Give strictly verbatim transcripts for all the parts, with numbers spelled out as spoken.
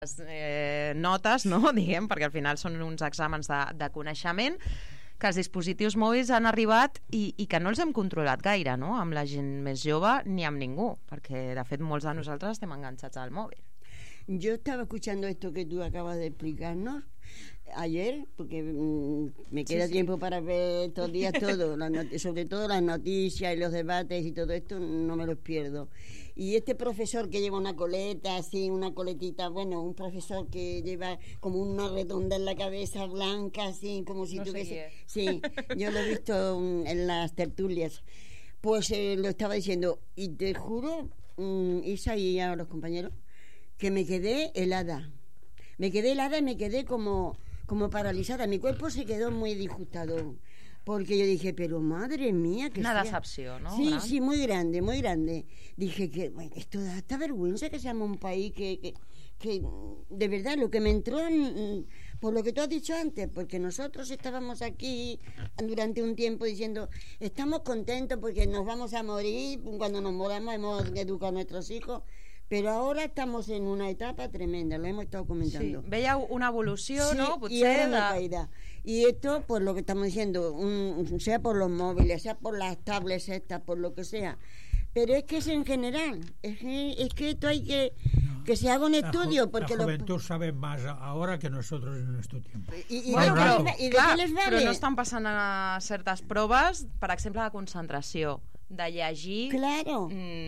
eh, notes, no? Diguem, perquè al final són uns exàmens de, de coneixement, que els dispositius mòbils han arribat i, i que no els hem controlat gaire, no? Amb la gent més jove ni amb ningú, perquè de fet molts de nosaltres estem enganxats al mòbil. Yo estaba escuchando esto que tú acabas de explicarnos ayer, porque mmm, me queda sí, sí. tiempo para ver todos los días todo, las not- sobre todo las noticias y los debates y todo esto, no me los pierdo. Y este profesor que lleva una coleta, así, una coletita, bueno, un profesor que lleva como una redonda en la cabeza blanca, así, como si no tuviese... Sí, yo lo he visto um, en las tertulias. Pues eh, lo estaba diciendo, y te juro, um, Isa y a los compañeros, que me quedé helada. Me quedé helada y me quedé como, como paralizada. Mi cuerpo se quedó muy disgustado. Porque yo dije, pero madre mía... que Una sea... decepción, ¿no? Sí, ¿verdad? Sí, muy grande, muy grande. Dije que bueno, esto da hasta vergüenza que seamos un país que, que, que... De verdad, lo que me entró... En, por lo que tú has dicho antes, porque nosotros estábamos aquí durante un tiempo diciendo, estamos contentos porque nos vamos a morir, cuando nos moramos hemos educado a nuestros hijos... Pero ahora estamos en una etapa tremenda, lo hemos estado comentando. Sí, veia una evolució, sí, no? Potser y ahora de... una caída. Y esto, pues lo que estamos diciendo, un, sea por los móviles, sea por las tablets estas, por lo que sea. Pero es que es en general, es que, es que esto hay que... No, que se haga un estudio. La, porque la juventud lo... sabe más ahora que nosotros en nuestro tiempo. I, i, bueno, però, i de clar, què les vale? però no estan passant a certes proves, per exemple, de concentració, de llegir claro.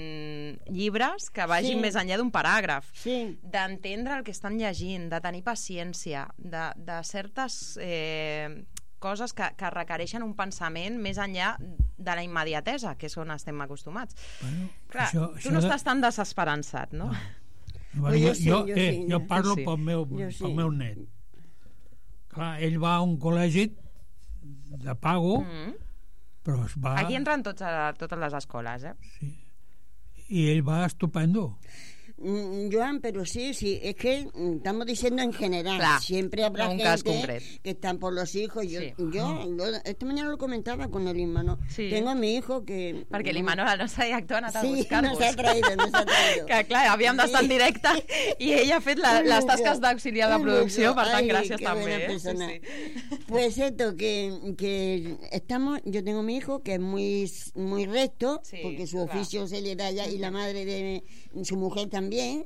mm, llibres que vagin sí. més enllà d'un paràgraf, sí. d'entendre el que estan llegint, de tenir paciència, de, de certes eh, coses que, que requereixen un pensament més enllà de la immediatesa, que és on estem acostumats. Bueno, clar, això, tu això no de... estàs tan desesperançat, no? no. Bueno, jo, sí, jo, jo, eh, sí, jo parlo sí. pel meu, sí. pel meu net. Clar, ell va a un col·legi de pago, mm-hmm. però es va... Aquí entren tots a, totes les escoles, eh? Sí. I ell va estupendo. Mm, Joan, pero sí, sí, es que mm, estamos diciendo en general, claro, siempre habrá un gente que están por los hijos. Yo, sí. yo lo, esta mañana lo comentaba con el Imanol. Sí. Tengo a mi hijo que... Perquè l'Imanol, el nostre director, ha anat sí, a buscar-vos. nos ha traído, nos ha traído. Que clar, havíem d'estar en directe i ell ha fet la, les tasques d'auxiliar de producció, per tant, gràcies també. Eh? Sí, sí. Pues esto, que, que estamos, yo tengo a mi hijo que es muy, muy recto, sí, porque su oficio claro. se le da ya, y la madre de su mujer también.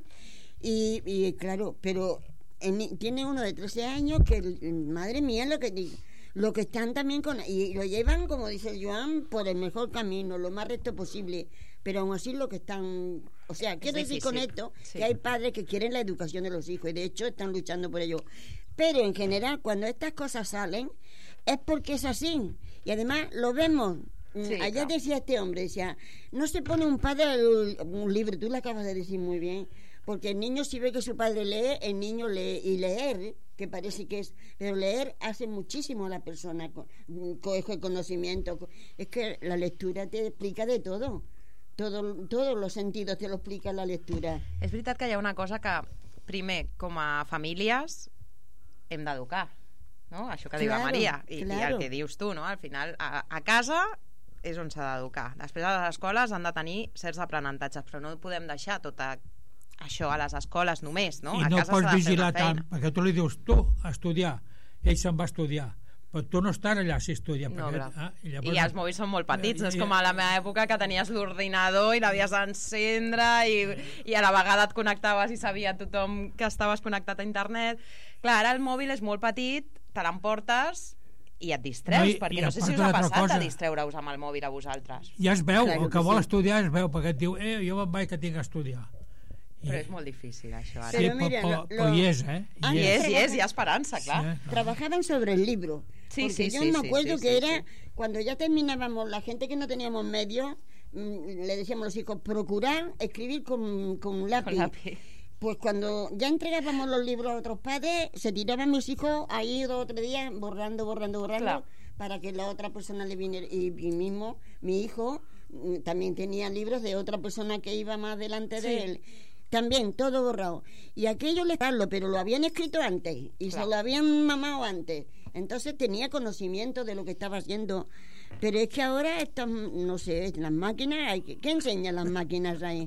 Y, y claro, pero en, tiene uno de trece años que, madre mía, lo que lo que están también con... Y lo llevan, como dice Joan, por el mejor camino, lo más recto posible. Pero aún así lo que están... O sea, quiero decir con esto sí. que hay padres que quieren la educación de los hijos y de hecho están luchando por ello. Pero en general, cuando estas cosas salen, es porque es así. Y además lo vemos... Sí, Ayer claro. decía este hombre, decía, no se pone un padre un libro, tú lo acabas de decir muy bien, porque el niño si ve que su padre lee, el niño lee, y leer, que parece que es, pero leer hace muchísimo a la persona, coge conocimiento, es que la lectura te explica de todo, todo todos los sentidos te lo explica la lectura. És veritat que hi ha una cosa que, primer, com a famílies, hem d'educar, no? Això que claro, diu la Maria, i, claro. i el que dius tu, no? Al final, a, a casa... és on s'ha d'educar. Després a les escoles han de tenir certs aprenentatges, però no podem deixar tot això a les escoles només, no? I a no casa pots vigilar tant, perquè tu li dius, tu, a estudiar, ell se'n va estudiar, però tu no estàs allà si estudia. No, perquè, ah, i, llavors... I els mòbils són molt petits, no és com a la meva època que tenies l'ordinador i l'havies d'encendre i, i a la vegada et connectaves i sabia tothom que estaves connectat a internet. Clar, ara el mòbil és molt petit, te l'emportes i et distreus, no, i, perquè i no sé si us ha passat cosa, a distreure-us amb el mòbil a vosaltres. Ja es veu, claro el que, que vol sí. estudiar es veu, perquè et diu, eh, jo me'n vaig que tinc a estudiar. I... Però és molt difícil, això, ara. Sí, però lo... hi és, eh? Ah, hi és, hi és, hi ha esperança, clar. Sí, claro. Trabajaban sobre el libro. Sí, porque sí, yo sí, me sí, acuerdo sí, que sí, era, sí. cuando ya terminábamos, la gente que no teníamos medios, mmm, le decíamos a los hijos, procurar escribir con, con lápiz. Con lápiz. Pues cuando ya entregábamos los libros a otros padres, se tiraban mis hijos ahí dos o tres días borrando, borrando, borrando, claro. para que la otra persona le viniera. Y, y mismo, mi hijo mm, también tenía libros de otra persona que iba más delante sí. de él. También, todo borrado. Y aquello le darlo, pero lo habían escrito antes y claro. se lo habían mamado antes. Entonces tenía conocimiento de lo que estaba haciendo. Pero es que ahora, estas, no sé, las máquinas, hay que, ¿qué enseñan las máquinas ahí?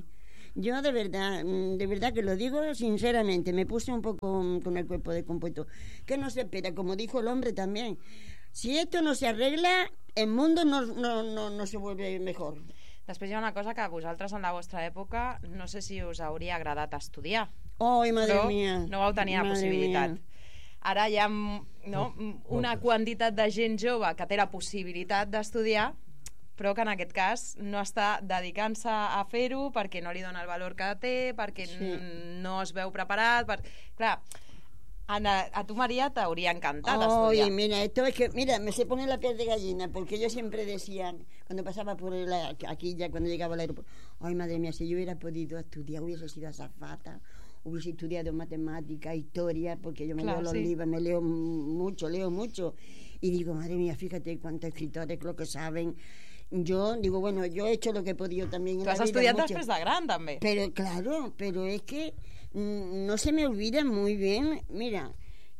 Yo de verdad, de verdad que lo digo sinceramente, me puse un poco con el cuerpo descompuesto. ¿Qué nos espera? Como dijo el hombre también. Si esto no se arregla, el mundo no, no, no, no se vuelve mejor. Després hi ha una cosa que a vosaltres en la vostra època no sé si us hauria agradat estudiar. Ai, madre però mia. no vau tenir la possibilitat. Mia. Ara hi ha no, una quantitat de gent jove que té la possibilitat d'estudiar, però que en aquest cas no està dedicant-se a fer-ho perquè no li dona el valor que té, perquè sí. no es veu preparat. Per... Clar, Ana, a tu, María, t'hauria encantat oh, estudiar. Oye, mira, esto es que, mira, me se pone la piel de gallina, porque yo siempre decía, cuando pasaba por la, aquí ya cuando llegaba al aeropuerto, ay, madre mía, si yo hubiera podido estudiar, hubiese sido azafata, hubiese estudiado matemática, historia, porque yo me claro, leo los sí. libros, me leo mucho, leo mucho, y digo, madre mía, fíjate cuántos escritores lo que saben. Yo digo, bueno, yo he hecho lo que he podido también en la vida. Tú has estudiado després de gran, també. Pero, claro, pero es que mm, no se me olvida muy bien. Mira,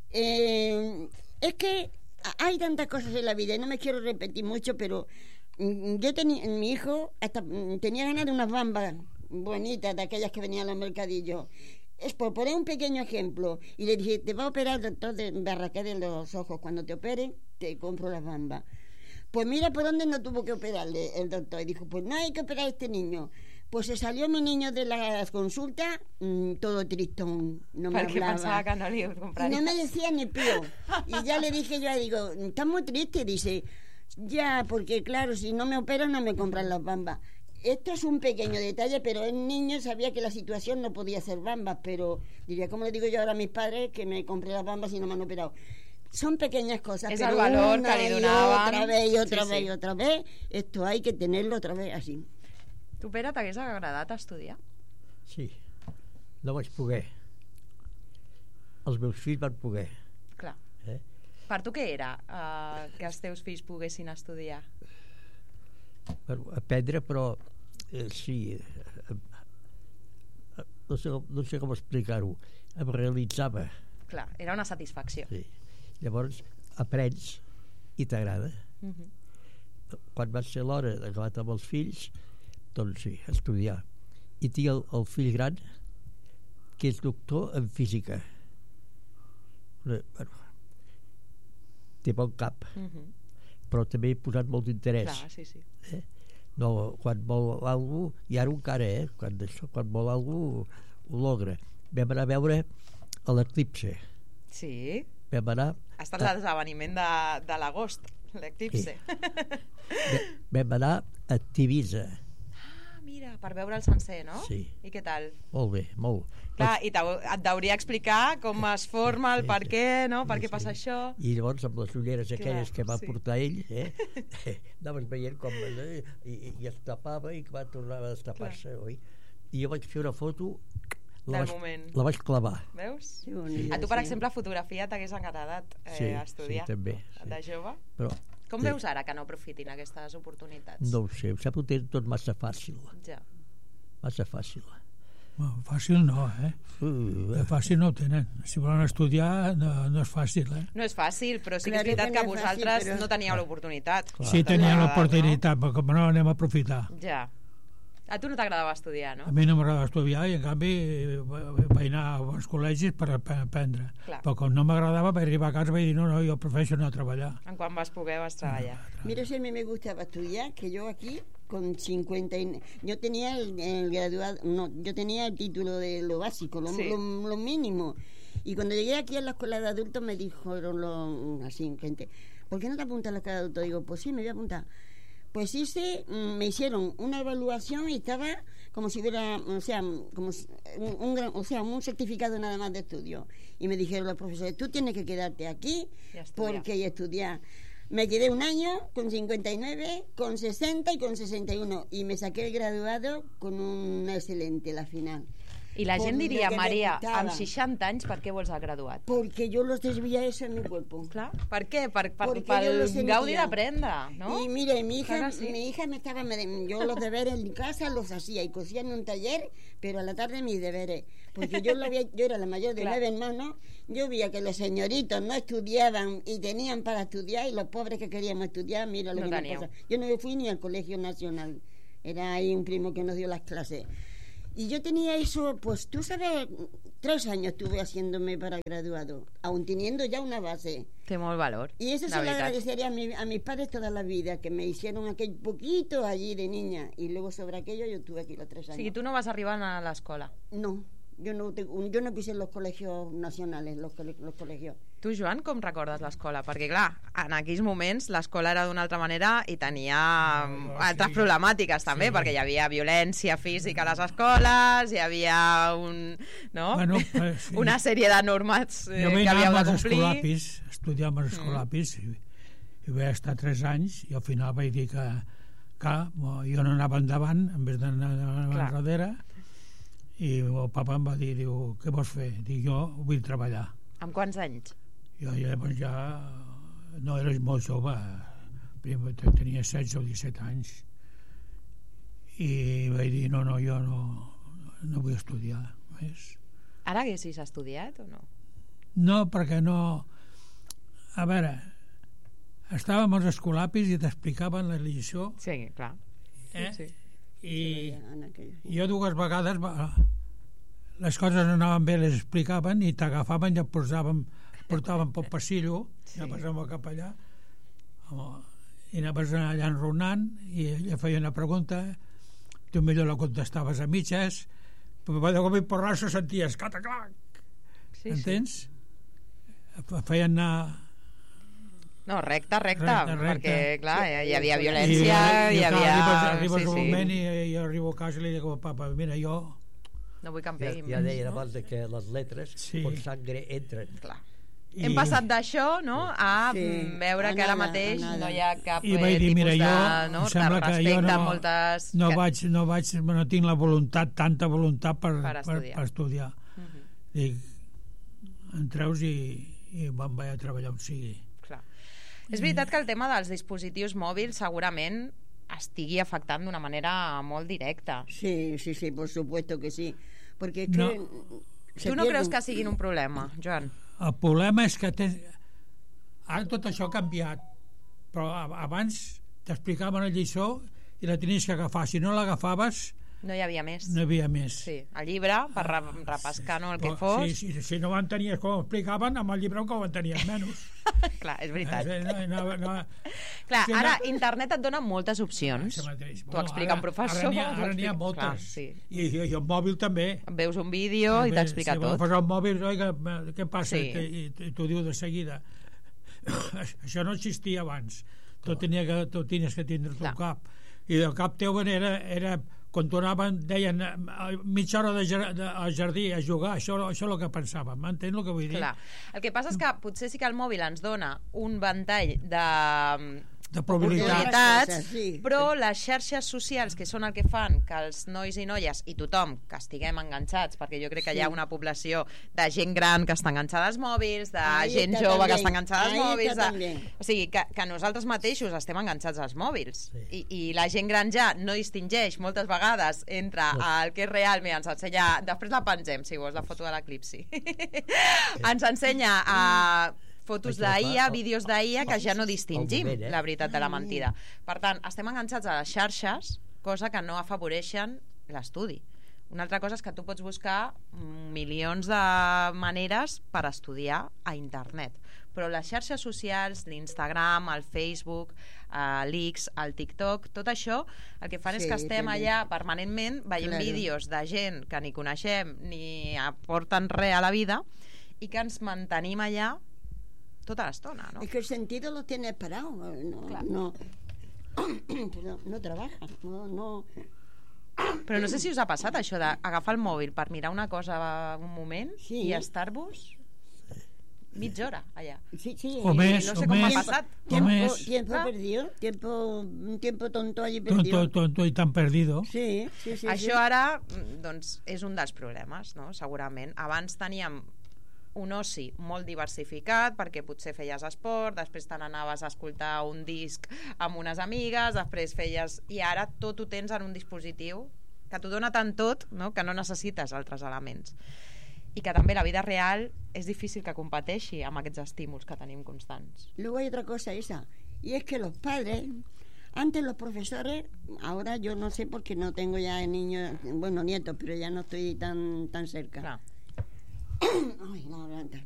eh, es que hay tantas cosas en la vida, y no me quiero repetir mucho, pero mm, yo tenía, mi hijo hasta mm, tenía ganas de unas bambas bonitas, de aquellas que venían a los mercadillos. Es por poner un pequeño ejemplo. Y le dije, te va a operar el doctor de Barraqué de los ojos. Cuando te operen, te compro las bambas. Pues mira por dónde no tuvo que operarle el doctor. Y dijo, pues no hay que operar a este niño. Pues se salió mi niño de las consultas mmm, todo tristón, no me Perquè hablaba. pensava que no li compraria. Y no me decía ni pío. Y ya le dije yo, digo, está muy triste. Dice, ya, porque claro, si no me operan no me compran las bambas. Esto es un pequeño detalle, pero el niño sabía que la situación no podía ser bambas, pero diría, ¿cómo le digo yo ahora a mis padres que me compré las bambas y no me han operado? Son pequeñas cosas, es pero el valor una que li y donaven. otra vez y otra sí, vez sí. y otra vez, esto hay que tenerlo otra vez así. Tu, Pere, t'hagués agradat estudiar? Sí, no vaig poder. Els meus fills van poder. Clar. Eh? Per tu què era uh, que els teus fills poguessin estudiar? Bueno, aprendre, però eh, sí, eh, eh, no, sé, no sé com explicar-ho, em realitzava. Clar, era una satisfacció. Sí. Llavors aprens i t'agrada. Uh-huh. Quan va ser l'hora d'acabar amb els fills, doncs sí, estudiar. I tinc el, el fill gran que és doctor en física. Bueno, té bon cap, uh-huh. però també he posat molt d'interès. Clar, sí, sí. Eh? No, quan vol algú, i ara encara, eh? quan, això, quan vol algú ho logra. Vam anar a veure a l'eclipse. Sí. Vam anar... Ha estat a... l'esdeveniment de, de l'agost, l'eclipse. Sí. Vam anar a Tivisa. Ah, mira, per veure el sencer, no? Sí. I què tal? Molt bé, molt. Clar, i et hauria explicar com es forma, el sí, per sí. què, no? Per sí, què passa sí. això. I llavors amb les ulleres aquelles Clar, que va sí. portar ell, eh? anaves veient com eh? I, i es tapava i va tornar a destapar-se, oi? I jo vaig fer una foto La del vaig, moment. La vaig clavar. Veus? Sí, sí. A tu, per exemple, fotografia t'hagués agradat eh, sí, estudiar sí, també, sí. de jove. Però, Com sí. veus ara que no aprofitin aquestes oportunitats? No ho sé, em sembla que ho tot massa fàcil. Ja. Massa fàcil. Bueno, fàcil no, eh? Uh, fàcil no ho tenen. Si volen estudiar no, no és fàcil, eh? No és fàcil, però sí que Clar, és veritat que, que que no vosaltres fàcil, però... no teníeu l'oportunitat. Sí, teníem de... l'oportunitat, no? Però com no anem a aprofitar. Ja. A tu no t'agradava estudiar, no? A mi no m'agradava estudiar i en canvi vaig anar a bons col·legis per aprendre. Clar. Però com no m'agradava vaig arribar a casa i vaig dir no, no, jo prefereixo no treballar. En quan vas poder vas treballar. No, Mira si a mí me gustaba estudiar, que yo aquí con cincuenta y... yo tenía el, el graduado, no, yo tenía el título de lo básico, lo, sí. lo, lo mínimo. Y cuando llegué aquí a la escuela de adultos me dijeron lo, así, gente, ¿por qué no te apuntas a la escuela de adultos? Digo, pues sí, me voy a apuntar. Pues hice, me hicieron una evaluación y estaba como si hubiera, o sea, como un, un, o sea, un certificado nada más de estudio. Y me dijeron los profesores, tú tienes que quedarte aquí porque y estudiar. Me quedé un año con cincuenta y nueve, con sesenta y con sesenta y uno. Y me saqué el graduado con una excelente la final. I la gent diria, Maria, amb seixanta anys, per què vols el graduat? Porque yo los desvía eso en mi cuerpo. Clar, per què? Per, per, pel gaudi d'aprendre, ¿no? Y mire, mi hija, sí. mi hija me estaba, yo los deberes en casa los hacía y cosía en un taller, pero a la tarde mis deberes, porque yo, lo había, yo era la mayor de nueve hermanos, yo veía que los señoritos no estudiaban y tenían para estudiar y los pobres que queríamos estudiar, mira lo no que teníeu. me pasa. Yo no fui ni al Colegio Nacional, era ahí un primo que nos dio las clases. Y yo tenía eso, pues tú sabes, tres años estuve haciéndome para graduado, aún teniendo ya una base. Té molt valor. Y eso se lo agradecería a, mi, a mis padres toda la vida, que me hicieron aquel poquito allí de niña. Y luego sobre aquello yo estuve aquí los tres años. Sí, tú no vas arribar a l'escola. No, yo no, yo no pisé los colegios nacionales, los, los colegios. Tu, Joan, com recordes l'escola? Perquè, clar, en aquells moments l'escola era d'una altra manera i tenia no, no, altres sí. problemàtiques també, sí. perquè hi havia violència física a les escoles, hi havia un, no? bueno, eh, sí. una sèrie de normes eh, que havíeu de complir. Jo vaig anar estudiant als escolapis mm. i, i vaig estar tres anys i al final vaig dir que, que jo no anava endavant en vez d'anar darrere i el papa em va dir, diu, què vols fer? Dic, jo vull treballar. Amb quants anys? Jo ja, ja no eres molt jove, primer tenia setze o disset anys i vaig dir no, no, jo no, no vull estudiar més. Ara haguessis estudiat o no? No, perquè no, a veure, estàvem als escolapis i t'explicaven la religió. Sí, clar. Eh? Sí. I jo dues vegades les coses no anaven bé, les explicaven i t'agafaven i et posaven portaven pel passillo, sí. anaves cap allà i anaves allà enronant i ella feia una pregunta, tu millor la contestaves a mitges, però de cop i porrasso senties cataclac, sí, entens? Sí. Feien anar no, recte, recte, recte, recte. perquè clar, hi havia I, violència i, i hi havia... arribes, arribes sí, un sí. moment i jo arribo a casa i li dic al papa, mira, jo no vull que em peguin. Ja, ja deien abans que les lletres sí. per sangre entren. Clar. I... Hem passat d'això, no?, a sí. veure a que ara mateix no hi ha cap I vaig dir, tipus mira, jo, de, no, de respecte no, a moltes... No, que... vaig, no vaig, no tinc la voluntat, tanta voluntat per, per estudiar. Per, per estudiar. Uh -huh. Dic, entreus i, i vam vaig a treballar on sigui. Clar. És veritat que el tema dels dispositius mòbils segurament estigui afectant d'una manera molt directa. Sí, sí, sí, por supuesto que sí. Porque no. que tu no creus que siguin un problema, Joan? El problema és que ten... ara tot això ha canviat, però abans t'explicaven la lliçó i la tenies que agafar. Si no l'agafaves no hi havia més. No hi havia més. Sí, el llibre, per repescar no, el que fos. Sí, sí, si no ho entenies com ho explicaven, amb el llibre que ho entenies menys. Clar, és veritat. No, no, no. Clar, si ara no... internet et dona moltes opcions. T'ho bueno, explica un professor. Ara n'hi ha, ha moltes. Clar, sí. I, i, I el mòbil també. Veus un vídeo i t'explica si tot. Si agafes el mòbil, oi, què passa? Sí. I, i t'ho diu de seguida. Això no existia abans. Tot tenia que, tot tenies que tindre el cap. I el cap teu era... era quan tornaven, deien mitja hora de, de, al jardí a jugar, això, això és el que pensàvem, m'entens el que vull dir? Clar. El que passa és que potser sí que el mòbil ens dona un ventall de de probabilitats, sí. Però les xarxes socials, que són el que fan que els nois i noies i tothom que estiguem enganxats, perquè jo crec que sí. Hi ha una població de gent gran que està enganxada als mòbils, de ahí gent jove també. Que està enganxada als ahí mòbils, de... o sigui, que, que nosaltres mateixos estem enganxats als mòbils, sí. I, i la gent gran ja no distingeix moltes vegades entre el que és real, mira, ens ensenya, després la pengem si vols, la foto de l'eclipsi ens ensenya a fotos d'I A, vídeos d'I A que ja no distingim moment, eh? La veritat de la mentida. Per tant, estem enganxats a les xarxes, cosa que no afavoreixen l'estudi. Una altra cosa és que tu pots buscar milions de maneres per estudiar a internet, però les xarxes socials, l'Instagram, el Facebook, eh, l'X, el TikTok, tot això el que fan sí, és que estem també. Allà permanentment veient claro. Vídeos de gent que ni coneixem ni aporten res a la vida i que ens mantenim allà tota l'estona, ¿no? Es que el sentido lo tienes parado, no, claro. no, no, no trabaja, no, no. Però no sé si us ha passat això d'agafar el mòbil per mirar una cosa un moment sí. I estar-vos mitja hora allà. Sí, sí. O més, no sé o com més, m'ha passat. Tiempo, tiempo ah. perdido, tiempo, un tiempo tonto allí perdido. Tonto, tonto y tan perdido. Sí, sí, sí. Això sí. Ara, doncs, és un dels problemes, no? Segurament. Abans teníem un oci molt diversificat perquè potser feies esport, després te n'anaves a escoltar un disc amb unes amigues, després feies... I ara tot ho tens en un dispositiu que t'ho dona tant tot, no? Que no necessites altres elements. I que també la vida real és difícil que competeixi amb aquests estímuls que tenim constants. Luego hay otra cosa esa, y es que los padres Antes los profesores, ahora yo no sé porque no tengo ya niños, bueno, nietos, pero ya no estoy tan, tan cerca. Claro. Ay, no,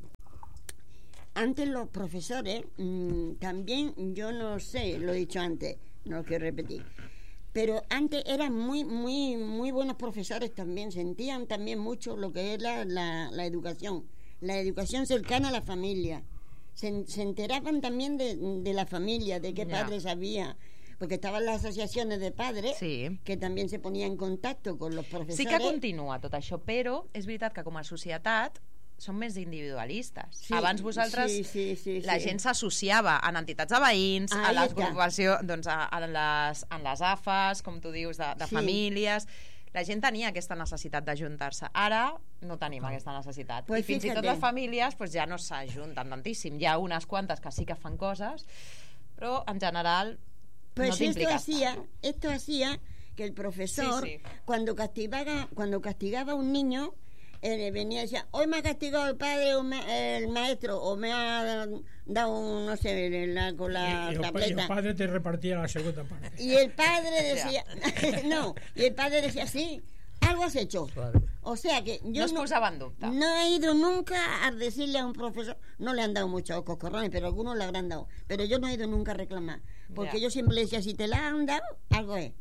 antes los profesores, mmm, también, yo no sé, lo he dicho antes, no lo quiero repetir, pero antes eran muy, muy, muy buenos profesores también, sentían también mucho lo que es la, la, la educación, la educación cercana a la familia. Se, se enteraban también de, de la familia, de qué yeah. padres había, porque estaban las associacions de padres sí. que també se ponían en contacte con los professors. Sí que continua tot això, però és veritat que com a societat som més individualistes. Sí, abans vosaltres, sí, sí, sí, la sí. gent s'associava en entitats de veïns, ah, a l'agrupació, doncs, a, a les, en les A F As, com tu dius, de, de sí. famílies. La gent tenia aquesta necessitat d'ajuntar-se. Ara no tenim aquesta necessitat. Pues I fins fíjate. i tot les famílies pues, ja no s'ajunten tantíssim. Hi ha unes quantes que sí que fan coses, però en general pues no t'impliques. Esto hacía, esto hacía que el profesor, sí, sí. Cuando, castigaba, cuando castigaba a un niño, eh, venía y decía, hoy me ha castigado el padre o me, el maestro, o me ha dado un, no sé, la, con la y, y tableta. Y el padre te repartía la segunda parte. Y el padre decía, no, y el padre decía, sí, algo has hecho. O sea que yo no, no, no he ido nunca a decirle a un profesor, no le han dado muchos coscorrones, pero algunos le habrán dado, pero yo no he ido nunca a reclamar, porque yeah. yo siempre le decía, si te la han dado, algo es.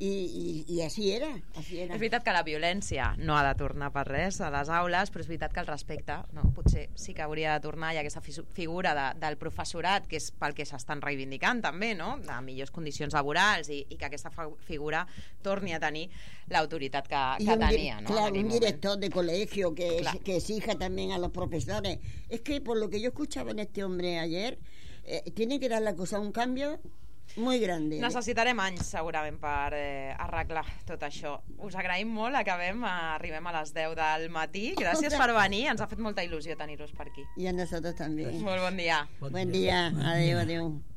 I, i, i així era, així era. És veritat que la violència no ha de tornar per res a les aules, però és veritat que el respecte no, potser sí que hauria de tornar. Hi ha aquesta figura de, del professorat, que és pel que s'estan reivindicant també, no? De millors condicions laborals i, i que aquesta figura torni a tenir l'autoritat que, que un, tenia, ¿no? Claro, un director de colegio que, que exija también a los profesores. Es que por lo que yo escuchaba en este hombre ayer, eh, tiene que dar la cosa un cambio muy grande. Necessitarem anys segurament per eh, arreglar tot això. Us agraïm molt, acabem, arribem a les deu del matí. Gràcies per venir, ens ha fet molta il·lusió tenir-vos per aquí. I a nosaltres també. Molt bon dia. Bon dia, adéu, adéu.